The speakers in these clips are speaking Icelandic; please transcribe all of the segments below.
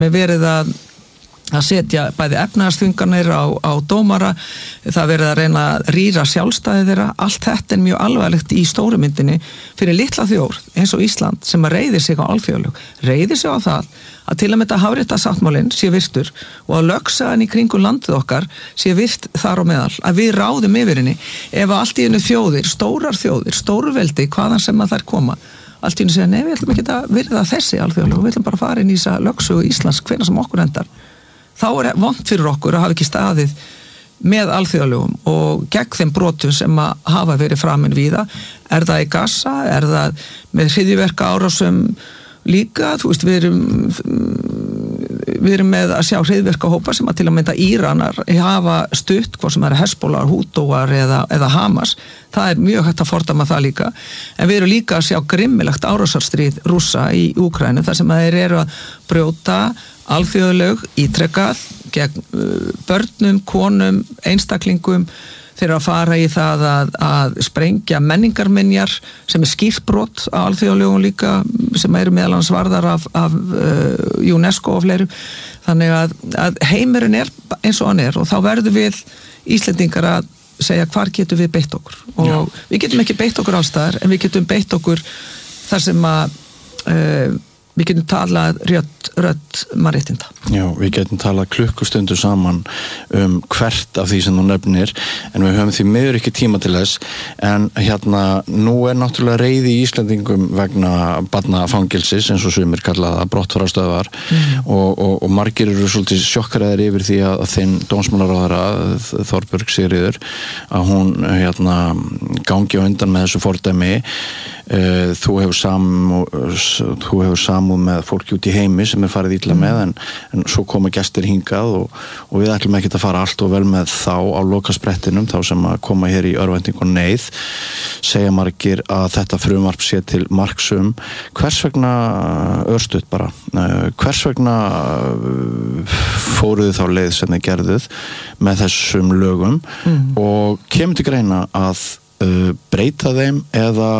Við verið að setja bæði efnahagsþvinganir á dómara, það verið að reyna að rýra sjálfstæði þeirra, allt þetta er mjög alvarlegt í stóru myndinni fyrir litla þjóð eins og Ísland sem að reiðir sig á alþjóðalög, reiðir sig á það að til að mynda hafréttarsáttmálinn sé virtur og að lögsagan í kringum landið okkar sé virt þar á meðal, að við ráðum yfir henni ef allt í einu þjóðir, stórveldi, hvaðan sem að þær koma, allt í einu segja, nei, við ætlum ekki að virða þessi alþjóðalög, við ætlum bara að fara inn í þessa lögsögu Íslands hvenær sem okkur endar. Þá er vont fyrir okkur að hafa ekki staðið með alþjóðalögum og gegn þeim brotum sem að hafa verið framin víða. Er það í Gaza? Er það með hryðjuverka árásum líka? Þú veist, við erum með að sjá hryðjuverka hópa sem að til að mynda Íranar hafa stutt, hvort sem Hezbollah, Hútóar eða Hamas. Það er mjög hægt að fordæma það líka. En við erum líka að sjá grimmilegt árásarstríð Rússa í Úkraínu, þar sem að þeir eru að brjóta alþjóðalög ítrekkað gegn börnum, konum, einstaklingum, þeir að fara í það að sprengja menningarminjar sem er skýrt brot á alþjóðalögum líka sem eru meðal annars varðar af UNESCO og fleiru. Þannig að heimurinn er eins og hann er og þá verðum við Íslendingar að segja hvar getum við beitt okkur og við getum ekki beitt okkur allstaðar en við getum beitt okkur þar sem að við getum talað rödd mannréttinda. Já, við getum talað klukkustundu saman hvert af því sem þú nefnir en við höfum því miður ekki tíma til þess en nú er náttúrulega reiði í Íslendingum vegna barnafangelsis eins og sumir kallaða brottfarastöðvar og margir eru svolítið sjokkaraðir yfir því að þinn dómsmálaráðherra Þorbjörg Sigríður að hún gangi á undan með þessu fordæmi. Þú hefur samúð með fólki út í heimi sem er farið illa með en svo koma gestir hingað og við ætlum ekki að fara allt og vel með þá á lokasprettinum, þá sem að koma hér í örvænting og neyð segja margir að þetta frumvarp sé til marksum. Hvers vegna örstutt bara, hvers vegna fóruðu þá leið sem þið gerðuð með þessum lögum og kemur til greina að breyta þeim eða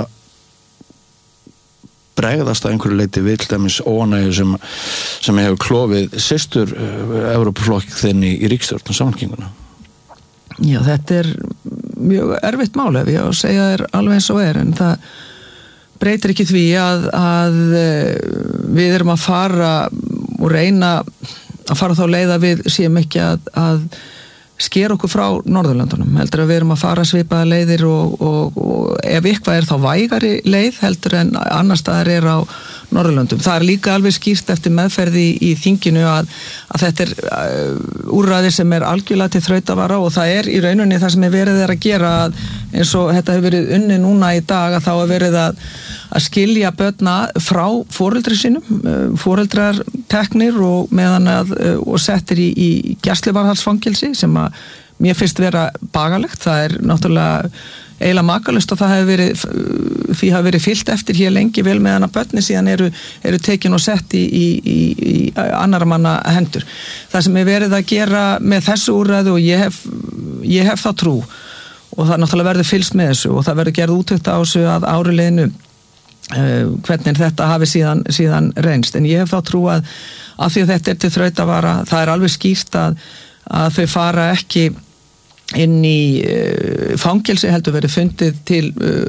bregðast að einhverju leyti við til dæmis óánægju sem hefur klofið systur Evrópuflokk þinni í ríkisstjórn og Samfylkinguna? Já, þetta er mjög erfitt mál ef ég á að segja þér alveg eins og en það breytir ekki því að við erum að fara og reyna að fara þá leið að við séum ekki að sker okkur frá Norðurlöndunum heldur að við erum að fara svipaða leiðir og ef eitthvað er þá vægari leið heldur en annar staðar er á Norðurlöndum. Það er líka alveg skýrt eftir meðferði í þinginu að þetta er úrræði sem er algjörlega til þrautavara og það er í rauninni það sem er verið að gera eins og þetta hefur verið unni núna í dag að þá er verið að skilja börna frá foreldri sínum, foreldrar teknir og meðan og settir í gæsluvarðhaldsfangelsi sem að mér finnst vera bagalegt. Það er náttúrulega eiginlega makalust og það hefur verið fyllt eftir hér lengi vel meðan að börni síðan eru tekin og sett í annara manna hendur. Það sem er verið að gera með þessu úrræðu og ég hef þá trú og það náttúrulega verður fylgst með þessu og það verður gerð úttekt á þessu að árileginu hvernig þetta hafi síðan reynst en ég hef þá trú að því að þetta er til þrautavara, það er alveg skýrt að þau fara ekki inn í fangelsi heldur verið fundið til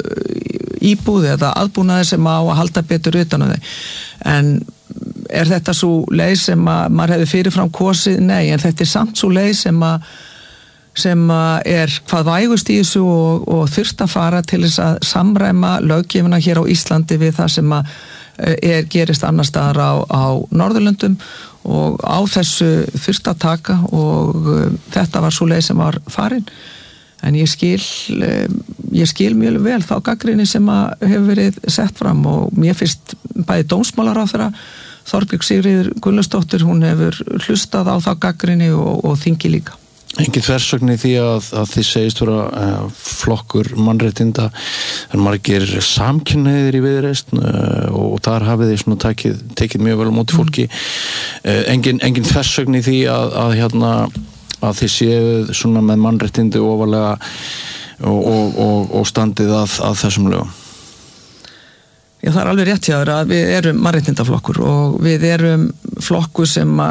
íbúð eða aðbúnaði sem á að halda betur utan á þau. En er þetta svo leið sem að maður hefði fyrirfram kosið? Nei, en þetta er samt svo leið sem er hvað vægust í þessu og þurft að fara til þess að samræma löggjöfina hér á Íslandi við það sem að gerist annar staðar á Norðurlöndum og á þessu þurft að taka og þetta var svo leið sem var farin en ég skil mjög vel þá gagnrýni sem að hefur verið sett fram og mér finnst bæði dómsmálaráðherra Þorbjörg Sigríður Gunnlaugsdóttir hún hefur hlustað á þá gagnrýni og þingi líka. Engin þversögn í því að þið segist vera flokkur mannréttinda en margir samkynhneigðir í Viðreisn og þar hafið þið svona tekið mjög vel á móti fólki. Engin þversögn í því að þið séuð svona með mannréttindi ofarlega og standið að þessum lögum. Já, það alveg rétt hjá þér að við erum mannréttindaflokkur og við erum flokkur sem